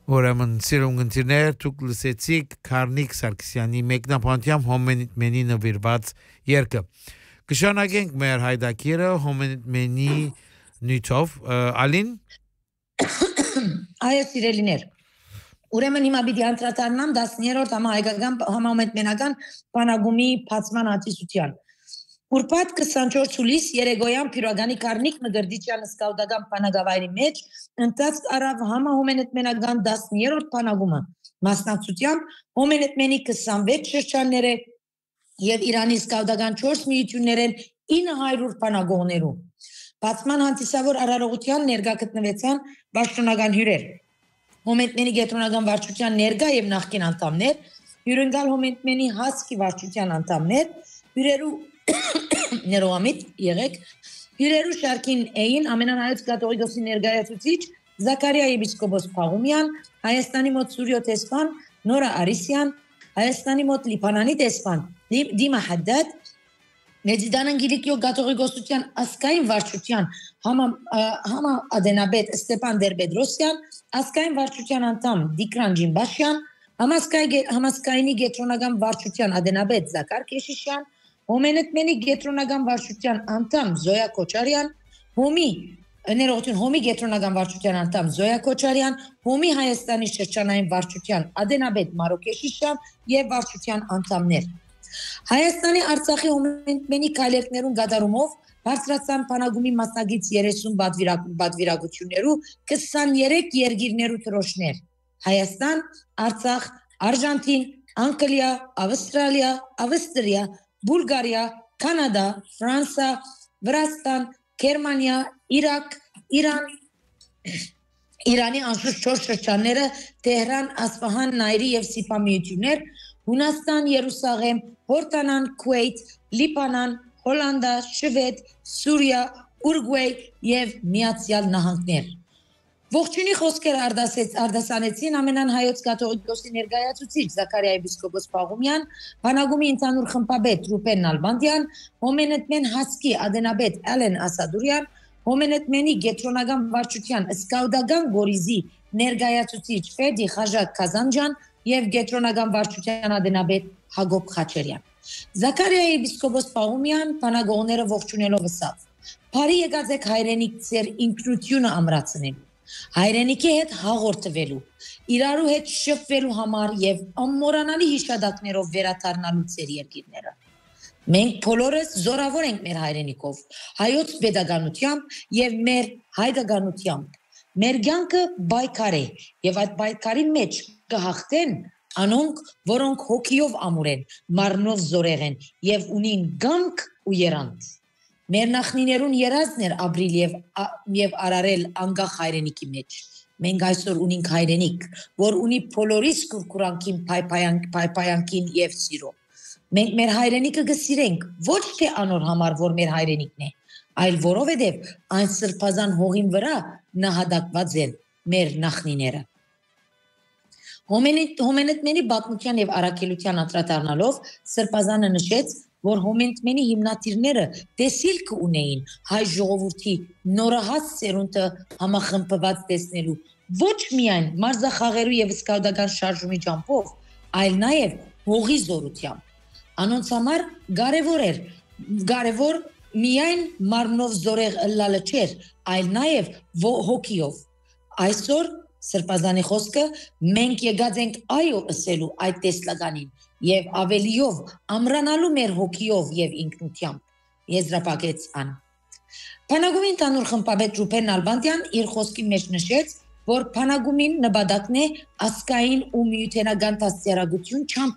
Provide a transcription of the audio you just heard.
Ուրեմն սիրուն ընկերներ, դուք լսեցիք Քարնիկ Սարգսյանի մեկնաբանությամբ Հոմենիտմենի նվիրված երգը։ Կշարունակենք մեր հայդակիրը Հոմենիտմենի նյութով, Ալին։ Այո, սիրելիներ։ Ուրեմն հիմա պիտի անդրադառնամ 10-րդ համահոմենտմենական բանագումի բացման հանդիսության։ Ուրբաթ 24 հուլիս երեգոյան Փիրոգանի Քարնիկ Մգրդիչյան սկաուտական բանագավայրի մեջ ընթացք առավ համահոմենտմենական 10-րդ բանագումը, մասնակցությամբ հոմենտմենի 26 շրջանները եւ Իրանի սկաուտական 4 միություններեն 900 բանագողներու։ Բացման հանդիսավոր արարողության ներկա գտնվեցան պաշտոնական հյուրեր, հոմենտմենի գետրոնական վարչության ներկա եւ նախկին անդամներ, հյուրընկալ հոմենտմենի հասկի վարչության անդամներ, հյուրերու ներողամիտ եղեք, հյուրերու շարքին էին ամենահայոց կաթողիկոսի ներկայացուցիչ Զաքարիա եպիսկոպոս Փաղումյան, Հայաստանի մոտ Սուրյո տեսփան Նորա Արիսյան, Հայաստանի մոտ Լիբանանի տեսփան Դիմա Հադդադ, Մեծիդան Գիլիկիո կաթողիկոսության ասկային վարչության համադենաբեդ Ստեփան Դերբեդրոսյան, ասկային վարչության անդամ Դիկրան Ջիմբաշյան, համասկայնի գետրոնական վարչության ադենաբեդ Զաքար Քեշիշյան, Հոմենտմենի գետրոնական վարչության անդամ Զոյա Քոչարյան, Հոմի գետրոնական վարչության անդամ Զոյա Քոչարյան, Հոմի Հայաստանի շրջանային վարչության ադենաբեդ Մարո Քեշիշյան եւ վարչության անդամներ։ Հայաստանի Արցախի հոմենտմենի քայլերներուն գդարումով բարձրացան բանագումի մասնագից 30 բադվիրագություններու 23 երկիրներու թրոշներ։ Հայաստան, Արցախ, Արժանտին, Անգլիա, Ավստրալիա, Ավստրիա, Բուլղարիա, Կանադա, Ֆրանսա, Վրաստան, Գերմանիա, Իրաք, Իրան, Իրանի անշուշտ 4 շրջանները Տեհրան, Ասֆահան, Նայրի եւ Սիփա միություններ, Հունաստան, Երուսաղեմ, Հորդանան, Քուվեյթ, Լիբանան, Հոլանդա, Շվեդ, Սուրիա, Ուրուգվայ եւ Միացյալ Նահանգներ։ Ողջունի խոսքերը արդասանեցին ամենան հայոց կաթողիկոսի ներկայացուցիչ Զաքարիա եպիսկոպոս Փաղումյան, բանագումի ընդհանուր խմբապետ Ռուբեն Նալբանդյան, հոմենտմեն հասկի ադենաբեդ Ալեն Ասադուրյան, հոմենտմենի գետրոնական վարչության սկաուտական գորիզի ներկայացուցիչ Ֆեդի Խաժակ Կազանջան եւ գետրոնական վարչության ադենաբեդ Հակոբ Խաչերյան։ Զաքարիա եպիսկոպոս Փաղումյան բանագողները ողջունելով ասավ. «Բարի եկած եք հայրենիք ձեր ինքնությունը ամրացնելու, հայրենիքի հետ հաղորդվելու, իրարու հետ շփվելու համար եւ ամմորանալի հիշադակներով վերադառնալու ձեր երկիրները։ Մենք բոլորս զորավոր ենք մեր հայրենիքով, հայոց pedagoganությամբ եւ մեր հայկականությամբ։ Մեր կյանքը բայկար է եւ այդ բայկարի մեջ կհաղթեն անոնք, որոնք հոգիով ամուր են, մարմնով զորեղ են եւ ունին գամք ու երանդ։ Մեր նախնիներուն երազն էր ապրիլ եւ արարել անկախ հայրենիքի մեջ։ Մենք այսօր ունենք հայրենիք, որ ունի բոլորիս կուրկուրանքին փայփայանքին եւ սիրո։ Մենք մեր հայրենիքը կսիրենք, ոչ թե անոր համար, որ մեր հայրենիքն է, այլ որովհետեւ այն սրբազան հողին վրա նահատակված են մեր նախնիները։ Հոմենտմենի բացմության եւ առաքելության անդրադառնալով Սրբազանը նշեց, որ հոմենտմենի հիմնադիրները տեսիլք ունեին հայ ժողովրդի նորահաս սերունդը համախմբված տեսնելու ոչ միայն մարզախաղերու եւ սկաուտական շարժումի ջամփով, այլ նաեւ հողի զորությամբ։ Անոնց համար կարևոր միայն մարմնով զորեղ ըլլալը չէր, այլ նաեւ հոգիով։ Այսօր Սրբազանի խոսքը մենք եկած ենք այո ըսելու այդ տեսլականին եւ ավելիով ամրանալու մեր հոգիով եւ ինքնությամբ եզրափակեց ան։ Բանագումի ընդհանուր խմբապետ Ռուբեն Նալբանդյան իր խոսքի մեջ նշեց, որ բանագումին նպատակն է ասկային ու միութենական դաստիարակություն